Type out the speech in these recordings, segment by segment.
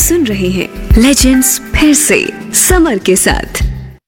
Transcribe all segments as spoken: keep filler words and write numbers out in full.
सुन रहे हैं लेजेंड्स फिर से समर के साथ।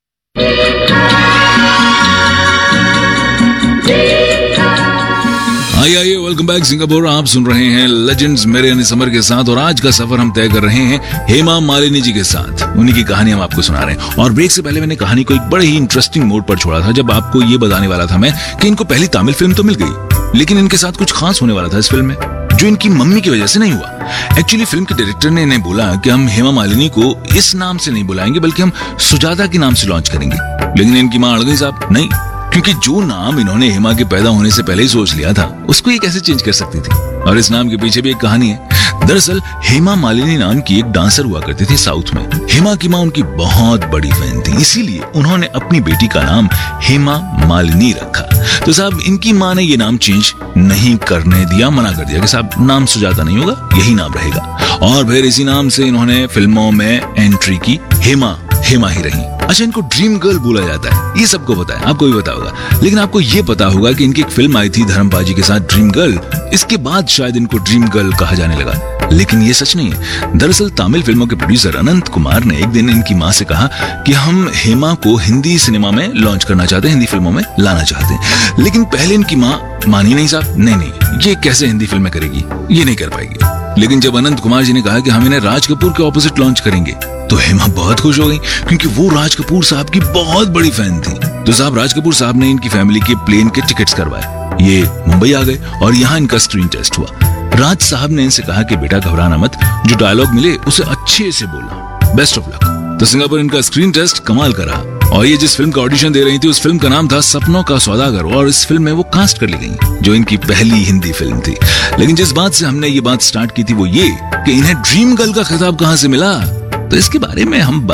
आइए आइए वेलकम बैक सिंगापुर। आप सुन रहे हैं लेजेंड्स मेरे यानी समर के साथ और आज का सफर हम तय कर रहे हैं हेमा मालिनी जी के साथ। उन्हीं की कहानी हम आपको सुना रहे हैं और ब्रेक से पहले मैंने कहानी को एक बड़े ही इंटरेस्टिंग मोड पर छोड़ा था जब आपको ये बताने वाला था मैं कि इनको पहली तमिल फिल्म तो मिल गई लेकिन इनके साथ कुछ खास होने वाला था इस फिल्म में जो इनकी मम्मी की वजह से नहीं हुआ। एक्चुअली फिल्म के डायरेक्टर ने इन्हें बोला कि हम हेमा मालिनी को इस नाम से नहीं बुलाएंगे बल्कि हम सुजाता के नाम से लॉन्च करेंगे, लेकिन इनकी मां अड़ गई साहब नहीं, क्योंकि जो नाम इन्होंने हेमा के पैदा होने से पहले ही सोच लिया था उसको ये कैसे चेंज कर सकती थी। और इस नाम के पीछे भी एक कहानी है। दरअसल हेमा मालिनी नाम की एक डांसर हुआ करती थी साउथ में। हेमा की माँ उनकी बहुत बड़ी फैन थी, इसीलिए उन्होंने अपनी बेटी का नाम हेमा मालिनी रखा। तो साहब इनकी माँ ने ये नाम चेंज नहीं करने दिया, मना कर दिया कि साहब नाम सुजाता नहीं होगा, यही नाम रहेगा। और फिर इसी नाम से इन्होंने फिल्मों में एंट्री की। हेमा हेमा ही रही। अच्छा, इनको ड्रीम गर्ल बोला जाता है, ये सबको पता है, आपको भी पता होगा। लेकिन आपको ये पता होगा कि इनकी एक फिल्म आई थी धर्मपाजी के साथ ड्रीम गर्ल, इसके बाद शायद इनको ड्रीम गर्ल कहा जाने लगा, लेकिन ये सच नहीं है। दरअसल तमिल फिल्मों के प्रोड्यूसर अनंत कुमार ने एक दिन इनकी माँ से कहा कि हम हेमा को हिंदी सिनेमा में लॉन्च करना चाहते हैं, हिंदी फिल्मों में लाना चाहते हैं। लेकिन पहले इनकी माँ मानी नहीं साहब, नहीं नहीं ये कैसे हिंदी फिल्म में करेगी, ये नहीं कर पाएगी। लेकिन जब अनंत कुमार जी ने कहा कि हम इन्हें राज कपूर के ऑपोजिट लॉन्च करेंगे तो हेमा बहुत खुश हो गई, क्योंकि वो राज कपूर साहब की बहुत बड़ी फैन थी। तो साहब राज कपूर साहब ने इनकी फैमिली के प्लेन के टिकट्स करवाए, ये मुंबई आ गए और यहाँ इनका स्क्रीन टेस्ट हुआ। राज साहब ने इनसे कहा कि बेटा घबराना मत, जो डायलॉग मिले उसे अच्छे से बोलना, बेस्ट ऑफ लक। तो सिंगापुर इनका स्क्रीन टेस्ट कमाल का रहा और ये जिस फिल्म का ऑडिशन दे रही थी उस फिल्म का नाम था सपनों का सौदागर और इस फिल्म में वो कास्ट कर ली गई जो इनकी पहली हिंदी फिल्म थी। लेकिन जिस बात से हमने ये बात स्टार्ट की थी वो ये कि इन्हें ड्रीम गर्ल का खिताब कहां से मिला, तो इसके बारे में हम